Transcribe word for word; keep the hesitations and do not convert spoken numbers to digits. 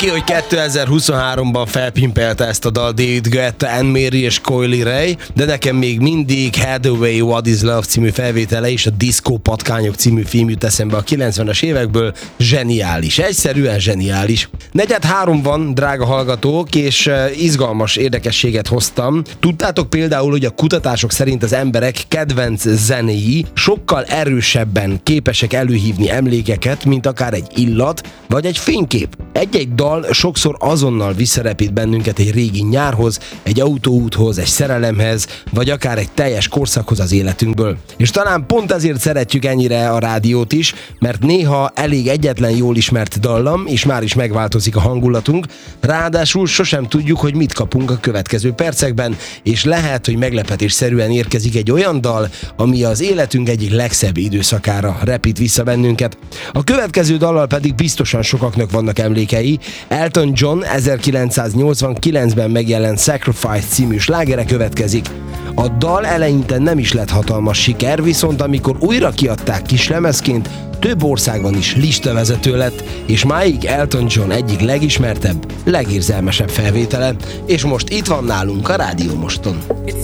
Oké, hogy kétezer-huszonháromban felpimpelte ezt a dal David Guetta, Anne Marie és Coily Ray, de nekem még mindig Hathaway What Is Love című felvétele és a Disco Patkányok című film jut eszembe a kilencvenes évekből. Zseniális, egyszerűen zseniális. Negyed három van, drága hallgatók, és izgalmas érdekességet hoztam. Tudtátok például, hogy a kutatások szerint az emberek kedvenc zenéi sokkal erősebben képesek előhívni emlékeket, mint akár egy illat vagy egy fénykép. Egy-egy dal sokszor azonnal visszarepít bennünket egy régi nyárhoz, egy autóúthoz, egy szerelemhez, vagy akár egy teljes korszakhoz az életünkből. És talán pont ezért szeretjük ennyire a rádiót is, mert néha elég egyetlen jól ismert dallam, és már is megváltozik a hangulatunk, ráadásul sosem tudjuk, hogy mit kapunk a következő percekben, és lehet, hogy meglepetésszerűen érkezik egy olyan dal, ami az életünk egyik legszebb időszakára repít vissza bennünket. A következő dallal pedig biztosan sokaknak vannak emlékei. Elton John ezerkilencszáznyolcvankilencben megjelent Sacrifice című slágere következik. A dal eleinte nem is lett hatalmas siker, viszont amikor újra kiadták kislemezként, több országban is listavezető lett, és máig Elton John egyik legismertebb, legérzelmesebb felvétele, és most itt van nálunk a Rádió Moston.